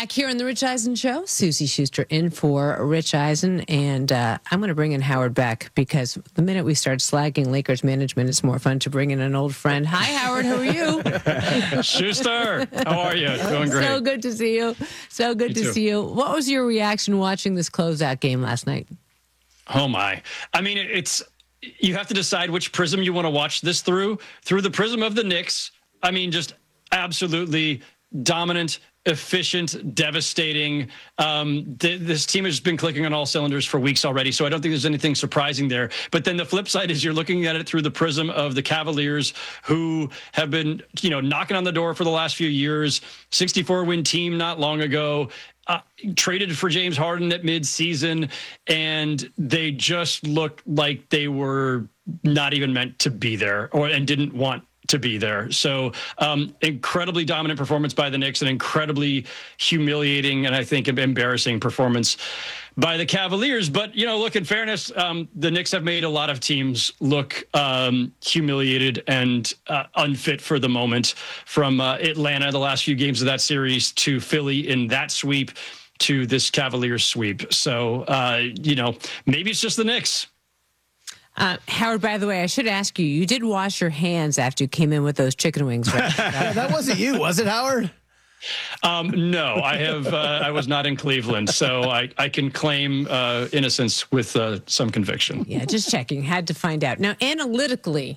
Back here on the Rich Eisen Show, Susie Schuster in for Rich Eisen, and I'm going to bring in Howard Beck because the minute we start slagging Lakers management, it's more fun to bring in an old friend. Hi, Howard. How are you? Schuster, how are you? Doing great. So good to see you. So good to see you. What was your reaction watching this closeout game last night? Oh, my. I mean, you have to decide which prism you want to watch this through. Through the prism of the Knicks, I mean, just absolutely dominant, efficient, devastating. This team has been clicking on all cylinders for weeks already, so I don't think there's anything surprising there. But then the flip side is you're looking at it through the prism of the Cavaliers, who have been, knocking on the door for the last few years. 64-win team not long ago. Traded for James Harden at midseason, and they just looked like they were not even meant to be there, and didn't want to be there. So incredibly dominant performance by the Knicks, an incredibly humiliating and I think embarrassing performance by the Cavaliers. But, look, in fairness, the Knicks have made a lot of teams look humiliated and unfit for the moment, from Atlanta, the last few games of that series, to Philly in that sweep, to this Cavaliers sweep. So, maybe it's just the Knicks. Howard, by the way, I should ask you, you did wash your hands after you came in with those chicken wings, right? Yeah, that wasn't you, was it, Howard? No, I was not in Cleveland, so I can claim innocence with some conviction. Yeah, just checking. Had to find out. Now, analytically,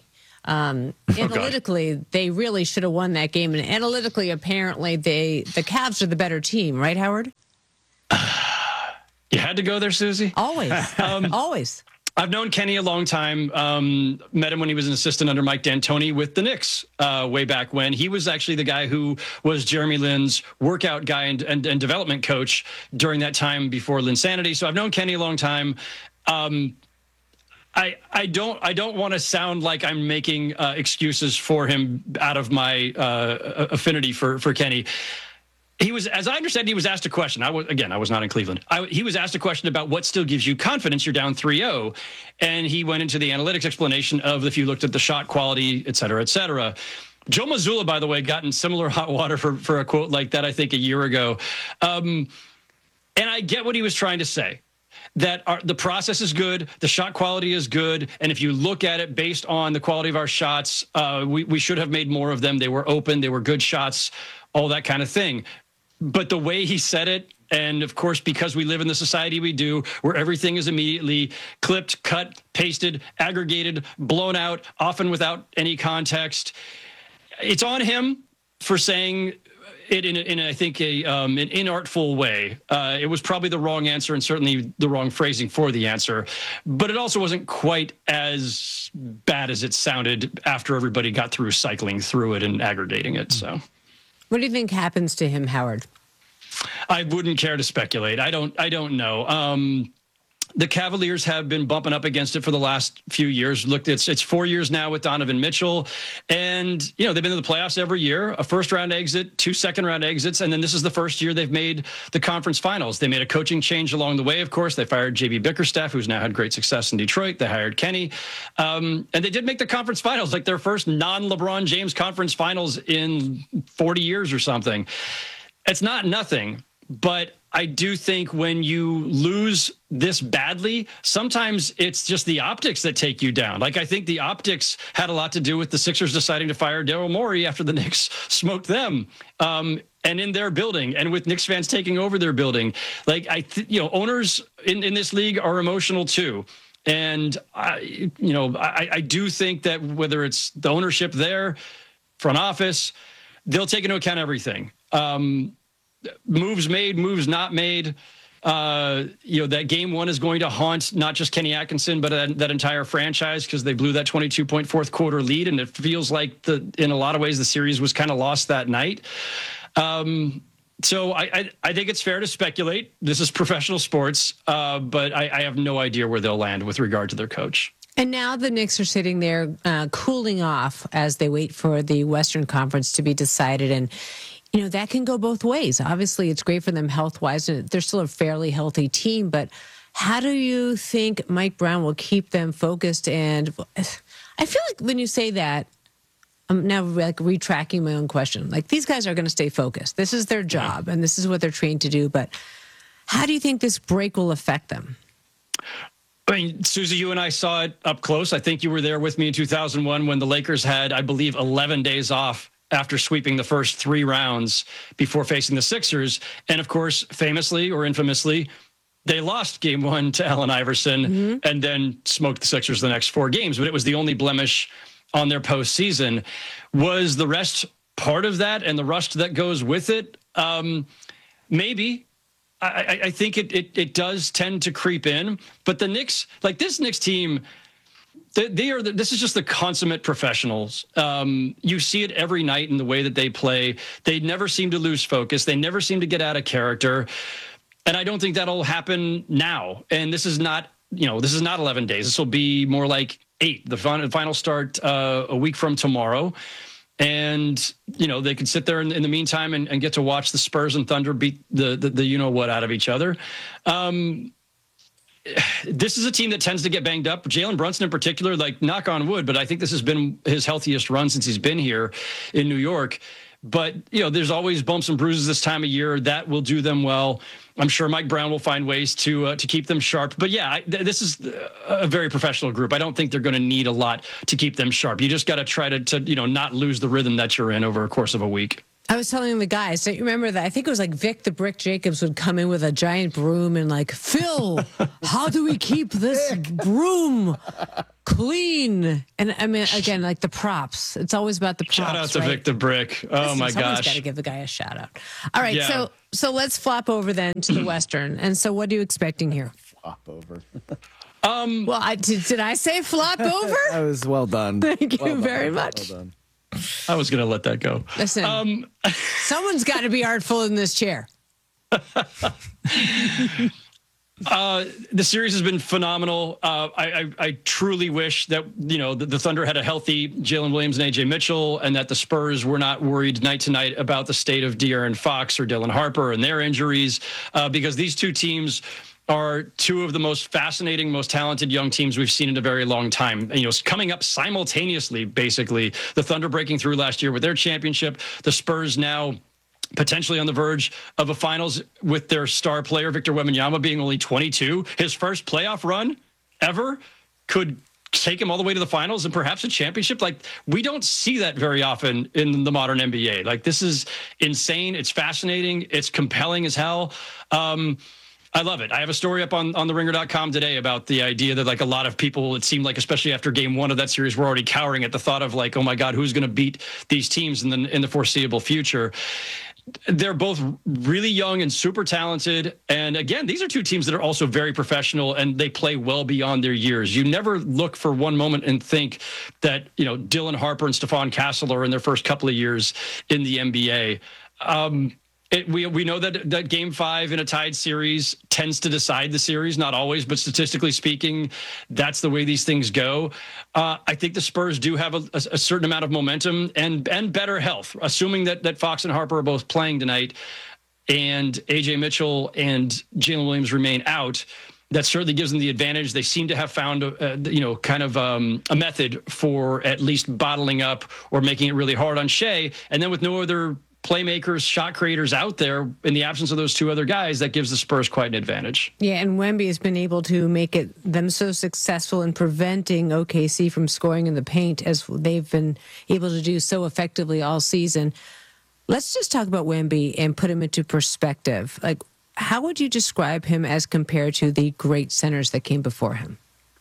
they really should have won that game. And analytically, apparently, the Cavs are the better team, right, Howard? You had to go there, Susie? Always. Always. I've known Kenny a long time. Met him when he was an assistant under Mike D'Antoni with the Knicks way back when. He was actually the guy who was Jeremy Lin's workout guy and development coach during that time before Linsanity. So I've known Kenny a long time. I don't want to sound like I'm making excuses for him out of my affinity for Kenny. He was, as I understand, he was asked a question. I was not in Cleveland. He was asked a question about what still gives you confidence. You're down 3-0. And he went into the analytics explanation of if you looked at the shot quality, et cetera, et cetera. Joe Mazzulla, by the way, got in similar hot water for a quote like that, I think, a year ago. And I get what he was trying to say. That the process is good, the shot quality is good, and if you look at it based on the quality of our shots, we should have made more of them. They were open, they were good shots, all that kind of thing. But the way he said it, and of course, because we live in the society we do, where everything is immediately clipped, cut, pasted, aggregated, blown out, often without any context, it's on him for saying it in I think, an inartful way. It was probably the wrong answer and certainly the wrong phrasing for the answer. But it also wasn't quite as bad as it sounded after everybody got through cycling through it and aggregating it. So, what do you think happens to him, Howard? I wouldn't care to speculate. I don't know. The Cavaliers have been bumping up against it for the last few years. Look, it's 4 years now with Donovan Mitchell. And, they've been in the playoffs every year, a first-round exit, 2 second-round exits, and then this is the first year they've made the conference finals. They made a coaching change along the way, of course. They fired J.B. Bickerstaff, who's now had great success in Detroit. They hired Kenny. And they did make the conference finals, like their first non-LeBron James conference finals in 40 years or something. It's not nothing, but I do think when you lose this badly, sometimes it's just the optics that take you down. Like, I think the optics had a lot to do with the Sixers deciding to fire Daryl Morey after the Knicks smoked them, and in their building, and with Knicks fans taking over their building. Like, owners in this league are emotional too. And, I do think that whether it's the ownership there, front office, they'll take into account everything. Moves made, moves not made. That game one is going to haunt not just Kenny Atkinson, but that entire franchise, because they blew that 22-point fourth quarter lead. And it feels like in a lot of ways, the series was kind of lost that night. So I think it's fair to speculate. This is professional sports, but I have no idea where they'll land with regard to their coach. And now the Knicks are sitting there cooling off as they wait for the Western Conference to be decided. And that can go both ways. Obviously, it's great for them health-wise, and they're still a fairly healthy team. But how do you think Mike Brown will keep them focused? And I feel like when you say that, I'm now like retracking my own question. Like these guys are going to stay focused. This is their job and this is what they're trained to do. But how do you think this break will affect them? I mean, Susie, you and I saw it up close. I think you were there with me in 2001 when the Lakers had, I believe, 11 days off after sweeping the first 3 rounds before facing the Sixers. And of course, famously or infamously, they lost game 1 to Allen Iverson and then smoked the Sixers the next 4 games. But it was the only blemish on their postseason. Was the rest part of that and the rust that goes with it? Maybe. I think it does tend to creep in. But the Knicks, like this Knicks team, this is just the consummate professionals. You see it every night in the way that they play. They never seem to lose focus. They never seem to get out of character. And I don't think that'll happen now. And this is not 11 days. This will be more like 8. The final start a week from tomorrow. And, they could sit there in the meantime and get to watch the Spurs and Thunder beat the you-know-what out of each other. This is a team that tends to get banged up. Jalen Brunson in particular, like knock on wood, but I think this has been his healthiest run since he's been here in New York. But, there's always bumps and bruises this time of year. That will do them well. I'm sure Mike Brown will find ways to keep them sharp. But, yeah, this is a very professional group. I don't think they're going to need a lot to keep them sharp. You just got to try to not lose the rhythm that you're in over a course of a week. I was telling the guys, so you remember that? I think it was like Vic the Brick Jacobs would come in with a giant broom and like, Phil, how do we keep this broom clean? And I mean, again, like the props. It's always about the props. Shout out to right? Vic the Brick. Oh, my Someone's gosh. got to give the guy a shout out. All right, Yeah. so let's flop over then to the Western. And so what are you expecting here? Flop over. Well, did I say flop over? That was well done. Thank you very much. Well done. I was going to let that go. Listen, someone's got to be artful in this chair. The series has been phenomenal. I truly wish that, the Thunder had a healthy Jalen Williams and AJ Mitchell and that the Spurs were not worried night to night about the state of De'Aaron Fox or Dylan Harper and their injuries, because these two teams are two of the most fascinating, most talented young teams we've seen in a very long time. Coming up simultaneously, basically, the Thunder breaking through last year with their championship, the Spurs now potentially on the verge of a finals with their star player, Victor Wembanyama, being only 22. His first playoff run ever could take him all the way to the finals and perhaps a championship. Like, we don't see that very often in the modern NBA. Like, this is insane. It's fascinating. It's compelling as hell. I love it. I have a story up on theringer.com today about the idea that, like, a lot of people, it seemed like, especially after game 1 of that series, were already cowering at the thought of, like, oh my God, who's going to beat these teams in the foreseeable future? They're both really young and super talented. And again, these are two teams that are also very professional and they play well beyond their years. You never look for one moment and think that, Dylan Harper and Stephon Castle are in their first couple of years in the NBA. We know that game 5 in a tied series tends to decide the series, not always, but statistically speaking, that's the way these things go. I think the Spurs do have a certain amount of momentum and better health, assuming that Fox and Harper are both playing tonight and AJ Mitchell and Jalen Williams remain out. That certainly gives them the advantage. They seem to have found, a method for at least bottling up or making it really hard on Shea. And then with no other playmakers, shot creators out there in the absence of those two other guys, that gives the Spurs quite an advantage. Yeah, and Wemby has been able to make them so successful in preventing OKC from scoring in the paint as they've been able to do so effectively all season. Let's just talk about Wemby and put him into perspective. Like, how would you describe him as compared to the great centers that came before him?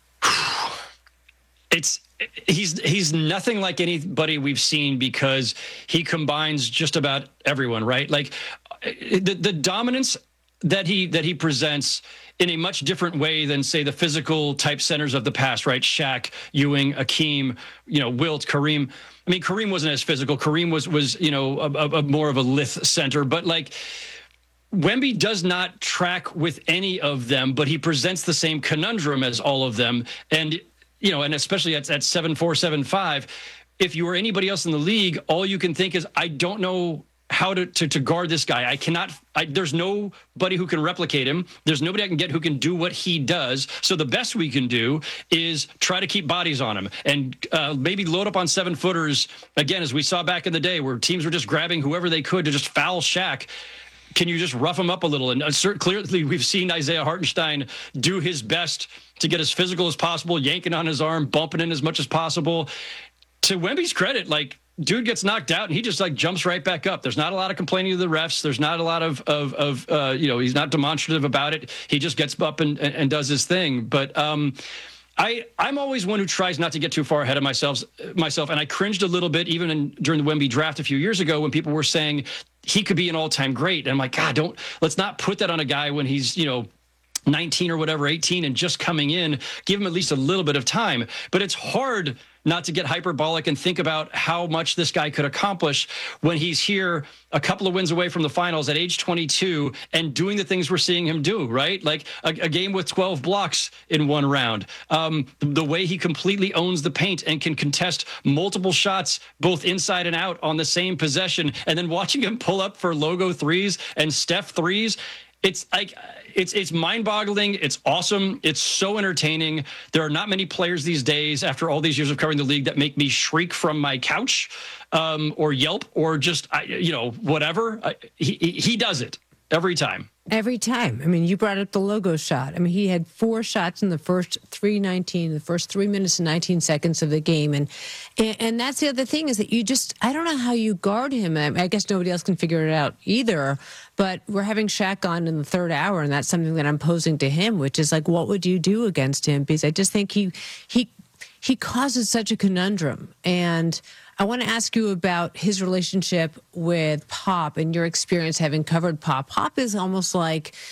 He's nothing like anybody we've seen because he combines just about everyone, right? Like the dominance that he presents in a much different way than, say, the physical type centers of the past, right? Shaq, Ewing, Akeem, Wilt, Kareem. I mean, Kareem wasn't as physical. Kareem was a more of a lithe center, but like Wemby does not track with any of them, but he presents the same conundrum as all of them. And and especially at 7'4", 7'5", if you were anybody else in the league, all you can think is, I don't know how to guard this guy. There's nobody who can replicate him. There's nobody I can get who can do what he does. So the best we can do is try to keep bodies on him and maybe load up on 7-footers again, as we saw back in the day where teams were just grabbing whoever they could to just foul Shaq. Can you just rough him up a little? And clearly we've seen Isaiah Hartenstein do his best to get as physical as possible, yanking on his arm, bumping in as much as possible. To Wemby's credit, like, dude gets knocked out and he just like jumps right back up. There's not a lot of complaining to the refs. There's not a lot of he's not demonstrative about it. He just gets up and does his thing. But I'm always one who tries not to get too far ahead of myself. And I cringed a little bit even during the Wemby draft a few years ago when people were saying he could be an all-time great. And I'm like, God, let's not put that on a guy when he's, 19 or whatever, 18 and just coming in. Give him at least a little bit of time. But it's hard not to get hyperbolic and think about how much this guy could accomplish when he's here a couple of wins away from the finals at age 22 and doing the things we're seeing him do, right? Like a game with 12 blocks in one round. The way he completely owns the paint and can contest multiple shots, both inside and out on the same possession. And then watching him pull up for logo threes and Steph threes. It's like it's mind-boggling. It's awesome. It's so entertaining. There are not many players these days, after all these years of covering the league, that make me shriek from my couch or yelp or just whatever. He does it every time. Every time. I mean, you brought up the logo shot. I mean, he had 4 shots in the first 3 minutes and 19 seconds of the game. And that's the other thing is that I don't know how you guard him. I guess nobody else can figure it out either. But we're having Shaq on in the third hour, and that's something that I'm posing to him, which is like, what would you do against him? Because I just think he causes such a conundrum. And I want to ask you about his relationship with Pop and your experience having covered Pop. Pop is almost like